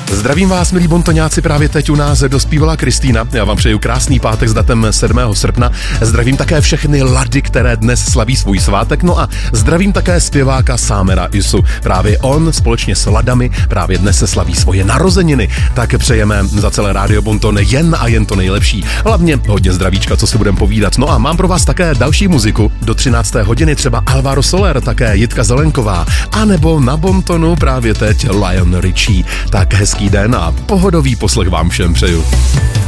Zdravím vás, milí bontoňáci, právě teď u nás dospívala Kristýna. Já vám přeju krásný pátek s datem 7. srpna. Zdravím také všechny lady, které dnes slaví svůj svátek. No a zdravím také zpěváka Sámera Isu. Právě on společně s ladami právě dnes se slaví svoje narozeniny. Tak přejeme za celé Rádio Bonton jen a jen to nejlepší. Hlavně hodně zdravíčka, co si budeme povídat. No a mám pro vás také další muziku. Do 13. hodiny třeba Alvaro Soler, také Jitka Zelenková. A nebo na Bontonu právě teď Lionel Richie. Tak hezký den a pohodový poslech vám všem přeju.